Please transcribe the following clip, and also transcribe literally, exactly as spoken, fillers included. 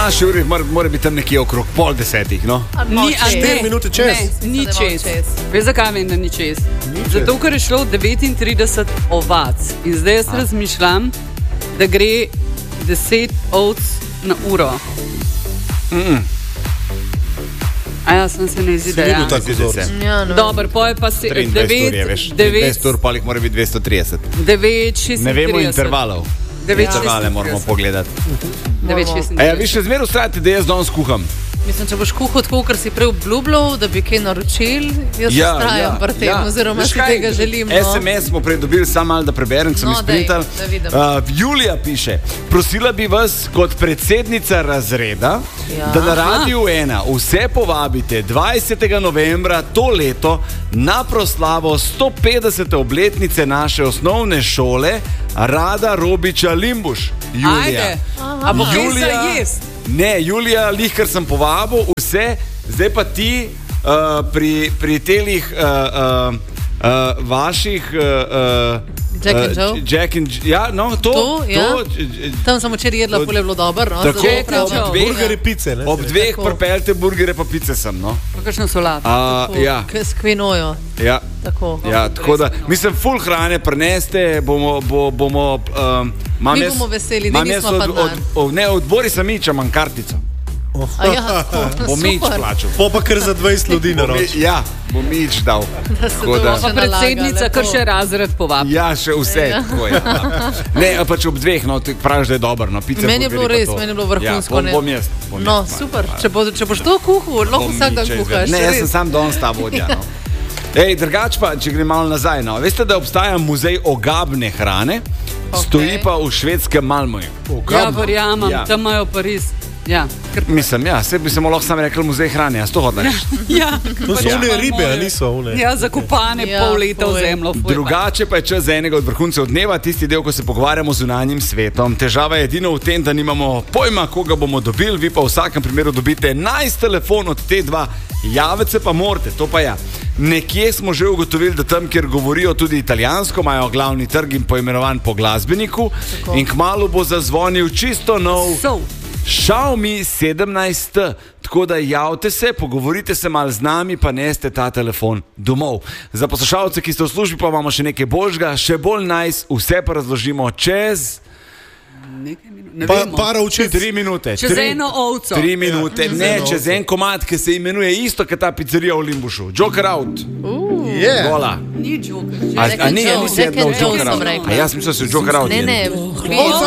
naši uri mora, mora biti tam nekje okrog pol desetih, no? Ni, a štiri minute čez. Ne, ni čez. čez. Veš, zakaj vem, da ni čez? Ni čez. Zato, ker je šlo devetintrideset ovac. In zdaj jaz a. razmišljam, da gre deset ovc na uro. Mm-mm. A ja, sem se ne zdi, da Si ja. videl tak vzorec? Ja, no. Dobar, poje pa si triindvajset ur je, veš. dvajset ur, pa jih mora biti dvesto trideset. devet šestintrideset. Ne vemo intervalov. devet Intervale moramo šestintrideset. pogledati. devet A ja, šestintrideset. vi še zmeraj ustrajate, da jaz danes kuham. Mislim, če boš kuhal tako, ker si prej obljubljal, da bi kaj naročil, jaz ja, ustrajam pri tem, oziroma Veš si kaj? tega želim. No. S M S smo prej dobili, samo malo da preberem, ker sem No, dej, izprintal. da vidim. Uh, Julija piše, prosila bi vas kot predsednica razreda, Ja. da na Radiu ena vse povabite dvajsetega novembra to leto na proslavo sto petdesete obletnice naše osnovne šole Rada Robiča Limbuš. Julija. Ajde, a bo kaj za jest? Ne, Julija, lih, ker sem povabil vse, zdaj pa ti uh, pri, pri telih uh, uh, uh, vaših uh, uh, Jack and Joe? Jack and, ja, no, to, To, ja. to, Tam sem včeraj jedla, pol je bilo dobro. No, Tako, zdaj Jack prav- and Joe. Burgeri, pice, ne? ob dveh Tako. pripeljte burgere pa pice sem, no. Pa kakšno solato. A, Tako, ja, k- S kvinojo. ja. Tako. Ja, tako da, mislim, full hrane preneste, bomo, bo, bomo, um, imam Mi jaz- bomo veseli, imam da jaz nismo od, pa od, denar. od, ne, od Borisa Miča imam kartico. A ja, tako, Bom Mič super. plačal. Po pa kar za dvajset ljudi Bom, naroči. ja, bom Mič dal. Da se Tako da- določa Pa nalaga, predsednica, lepo. kar še razred povabi. Ja, še vse. Ja. Tako, ja. Ne, pač ob dveh, no, ti praviš, da je dobro. No, pice, Meni je bilo burgerji pa res, to. meni je bilo vrhunsko, Ja, bom, ne. bom jaz. Bom No, jaz, super. pa- Če, bo, če boš to kuhal, lahko bom vsak dan Miča kuhaš. izvedel. Ne, jaz res. sem sam danes ta vodja. No. Ej, drugač pa, če grem malo nazaj. No. Veste, da obstaja muzej ogabne hrane, Ok. stoji pa v švedskem Malmoju. Ja, verjamem, Ja. tam imajo Pariz. Ja, ker Mislim, ja, se bi se mu lahko sam rekel muzej hrane, a sto hodlaš. ja, To so ja. one ribe, a niso one. Ja, zakopane Ja, pol leta v ful. zemljo. ful, pa. Drugače pa je čas za enega od vrhuncev dneva, tisti del, ko se pogovarjamo z zunanjim svetom. Težava je edino v tem, da nimamo pojma, koga bomo dobili, vi pa v vsakem primeru dobite enajst telefon od te dva, javiti se pa morate, to pa ja. Nekje smo že ugotovili, da tam, kjer govorijo tudi italijansko, imajo glavni trg in poimenovan po glasbeniku. Tako. In kmalu bo zazvonil čisto nov So. Xiaomi sedemnajst T. Tako da javite se, pogovorite se malo z nami, pa neste ta telefon domov. Za poslušalce, ki ste v službi, pa imamo še nekaj božga, še bolj nice, vse pa razložimo čez Nekaj minut, ne Pa, vemo. para učiti. tri minute. Čez tri, eno ovco. Tri minute, Ja, čez ne, eno čez ovco. en komad, ki se imenuje isto, kot ta pizzerija v Limbušu. Joker out. Je. Gola. Ni Joker. A, Jack a and ni, Joe, a nisi Jack jedla v and Joe Joker sem out. rekla. A jaz mislim, da si v Joker out. Ne, jedla. ne, Ovca